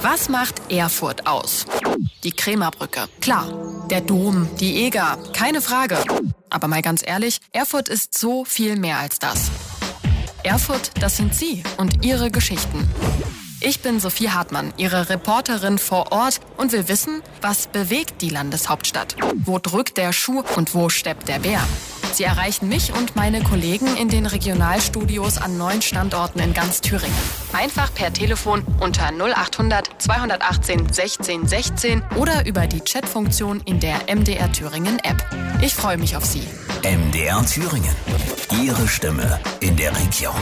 Was macht Erfurt aus? Die Krämerbrücke. Klar. Der Dom, die Eger. Keine Frage. Aber mal ganz ehrlich, Erfurt ist so viel mehr als das. Erfurt, das sind Sie und Ihre Geschichten. Ich bin Sophie Hartmann, Ihre Reporterin vor Ort und will wissen, was bewegt die Landeshauptstadt? Wo drückt der Schuh und wo steppt der Bär? Sie erreichen mich und meine Kollegen in den Regionalstudios an 9 Standorten in ganz Thüringen. Einfach per Telefon unter 0800 218 16 16 oder über die Chatfunktion in der MDR Thüringen App. Ich freue mich auf Sie. MDR Thüringen. Ihre Stimme in der Region.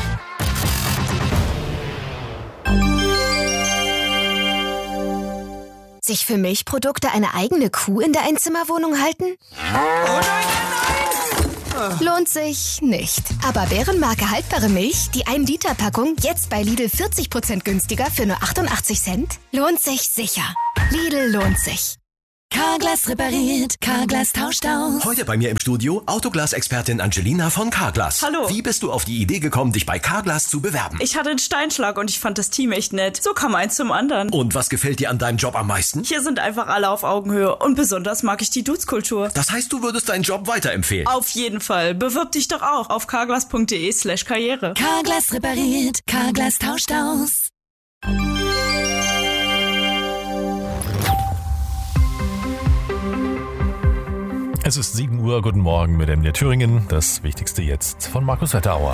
Sich für Milchprodukte eine eigene Kuh in der Einzimmerwohnung halten? Oh nein! Lohnt sich nicht. Aber Bärenmarke haltbare Milch, die 1-Liter-Packung, jetzt bei Lidl 40% günstiger für nur 88 Cent? Lohnt sich sicher. Lidl lohnt sich. Carglass repariert, Carglass tauscht aus. Heute bei mir im Studio Autoglas-Expertin Angelina von Carglass. Hallo. Wie bist du auf die Idee gekommen, dich bei Carglass zu bewerben? Ich hatte einen Steinschlag und ich fand das Team echt nett. So kam eins zum anderen. Und was gefällt dir an deinem Job am meisten? Hier sind einfach alle auf Augenhöhe und besonders mag ich die Dudes-Kultur. Das heißt, du würdest deinen Job weiterempfehlen? Auf jeden Fall. Bewirb dich doch auch auf carglass.de/karriere. Carglass repariert, Carglass tauscht aus. Es ist 7 Uhr, guten Morgen mit MDR Thüringen. Das Wichtigste jetzt von Markus Wetterauer.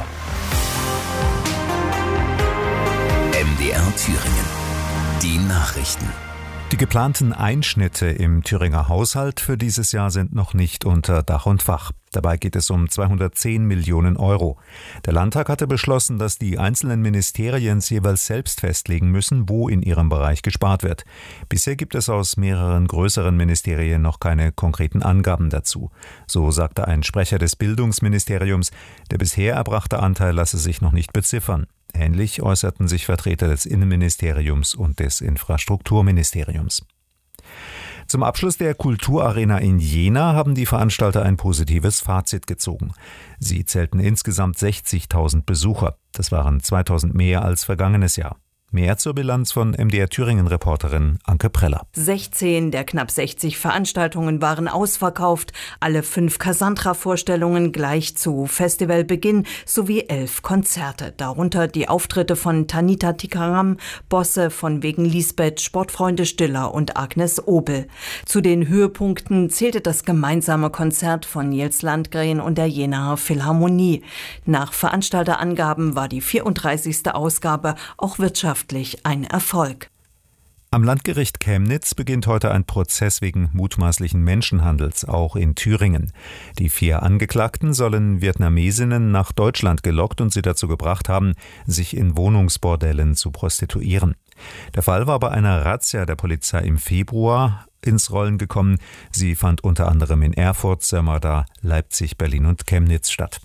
MDR Thüringen. Die Nachrichten. Die geplanten Einschnitte im Thüringer Haushalt für dieses Jahr sind noch nicht unter Dach und Fach. Dabei geht es um 210 Millionen Euro. Der Landtag hatte beschlossen, dass die einzelnen Ministerien jeweils selbst festlegen müssen, wo in ihrem Bereich gespart wird. Bisher gibt es aus mehreren größeren Ministerien noch keine konkreten Angaben dazu. So sagte ein Sprecher des Bildungsministeriums, der bisher erbrachte Anteil lasse sich noch nicht beziffern. Ähnlich äußerten sich Vertreter des Innenministeriums und des Infrastrukturministeriums. Zum Abschluss der Kulturarena in Jena haben die Veranstalter ein positives Fazit gezogen. Sie zählten insgesamt 60.000 Besucher. Das waren 2.000 mehr als vergangenes Jahr. Mehr zur Bilanz von MDR Thüringen-Reporterin Anke Preller. 16 der knapp 60 Veranstaltungen waren ausverkauft, alle 5 Cassandra-Vorstellungen gleich zu Festivalbeginn sowie 11 Konzerte, darunter die Auftritte von Tanita Tikaram, Bosse von Wegen Lisbeth, Sportfreunde Stiller und Agnes Obel. Zu den Höhepunkten zählte das gemeinsame Konzert von Nils Landgren und der Jenaer Philharmonie. Nach Veranstalterangaben war die 34. Ausgabe auch wirtschaftlich ein Erfolg. Am Landgericht Chemnitz beginnt heute ein Prozess wegen mutmaßlichen Menschenhandels, auch in Thüringen. Die 4 Angeklagten sollen Vietnamesinnen nach Deutschland gelockt und sie dazu gebracht haben, sich in Wohnungsbordellen zu prostituieren. Der Fall war bei einer Razzia der Polizei im Februar ins Rollen gekommen. Sie fand unter anderem in Erfurt, Sömmerda, Leipzig, Berlin und Chemnitz statt.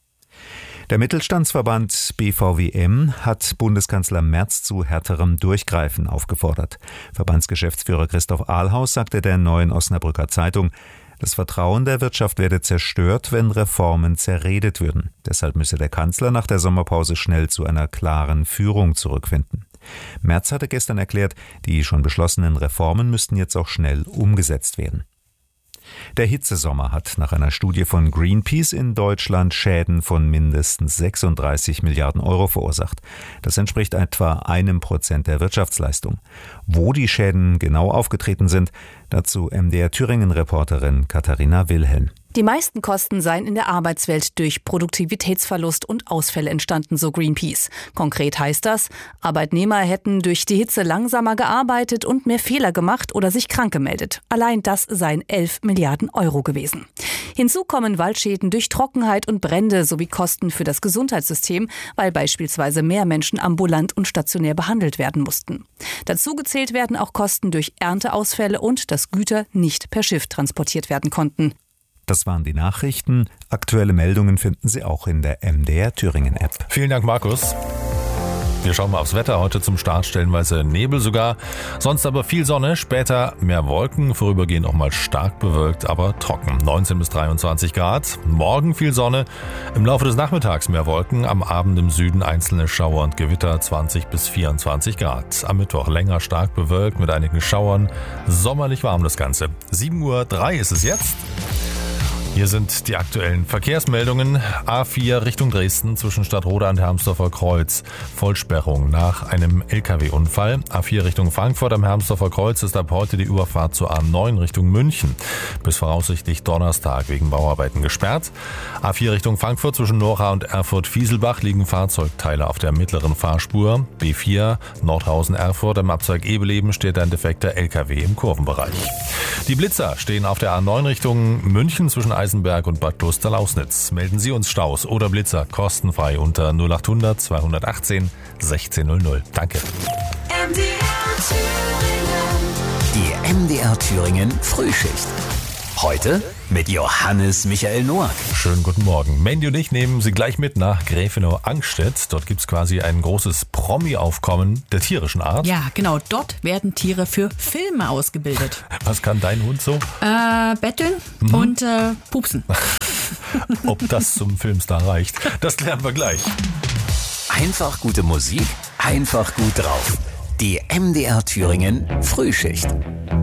Der Mittelstandsverband BVWM hat Bundeskanzler Merz zu härterem Durchgreifen aufgefordert. Verbandsgeschäftsführer Christoph Ahlhaus sagte der Neuen Osnabrücker Zeitung, das Vertrauen der Wirtschaft werde zerstört, wenn Reformen zerredet würden. Deshalb müsse der Kanzler nach der Sommerpause schnell zu einer klaren Führung zurückfinden. Merz hatte gestern erklärt, die schon beschlossenen Reformen müssten jetzt auch schnell umgesetzt werden. Der Hitzesommer hat nach einer Studie von Greenpeace in Deutschland Schäden von mindestens 36 Milliarden Euro verursacht. Das entspricht etwa 1% der Wirtschaftsleistung. Wo die Schäden genau aufgetreten sind, dazu MDR Thüringen-Reporterin Katharina Wilhelm. Die meisten Kosten seien in der Arbeitswelt durch Produktivitätsverlust und Ausfälle entstanden, so Greenpeace. Konkret heißt das, Arbeitnehmer hätten durch die Hitze langsamer gearbeitet und mehr Fehler gemacht oder sich krank gemeldet. Allein das seien 11 Milliarden Euro gewesen. Hinzu kommen Waldschäden durch Trockenheit und Brände sowie Kosten für das Gesundheitssystem, weil beispielsweise mehr Menschen ambulant und stationär behandelt werden mussten. Dazu gezählt werden auch Kosten durch Ernteausfälle und dass Güter nicht per Schiff transportiert werden konnten. Das waren die Nachrichten. Aktuelle Meldungen finden Sie auch in der MDR Thüringen App. Vielen Dank, Markus. Wir schauen mal aufs Wetter. Heute zum Start stellenweise Nebel sogar. Sonst aber viel Sonne, später mehr Wolken, vorübergehend auch mal stark bewölkt, aber trocken. 19 bis 23 Grad. Morgen viel Sonne. Im Laufe des Nachmittags mehr Wolken. Am Abend im Süden einzelne Schauer und Gewitter, 20 bis 24 Grad. Am Mittwoch länger stark bewölkt mit einigen Schauern. Sommerlich warm das Ganze. 7:03 Uhr ist es jetzt. Hier sind die aktuellen Verkehrsmeldungen. A4 Richtung Dresden zwischen Stadtroda und Hermsdorfer Kreuz. Vollsperrung nach einem LKW-Unfall. A4 Richtung Frankfurt am Hermsdorfer Kreuz ist ab heute die Überfahrt zur A9 Richtung München. Bis voraussichtlich Donnerstag wegen Bauarbeiten gesperrt. A4 Richtung Frankfurt zwischen Nora und Erfurt-Fieselbach liegen Fahrzeugteile auf der mittleren Fahrspur. B4 Nordhausen-Erfurt am Abzweig Ebeleben steht ein defekter LKW im Kurvenbereich. Die Blitzer stehen auf der A9 Richtung München zwischen Eisenberg und Bad Kloster-Lausnitz. Melden Sie uns Staus oder Blitzer kostenfrei unter 0800 218 1600. Danke. Die MDR Thüringen Frühschicht. Heute mit Johannes Michael Noack. Schönen guten Morgen. Mandy und ich nehmen Sie gleich mit nach Gräfenau-Angstedt. Dort gibt's quasi ein großes Promi-Aufkommen der tierischen Art. Ja, genau. Dort werden Tiere für Filme ausgebildet. Was kann dein Hund so? Betteln und pupsen. Ob das zum Filmstar reicht, das klären wir gleich. Einfach gute Musik, einfach gut drauf. Die MDR Thüringen Frühschicht.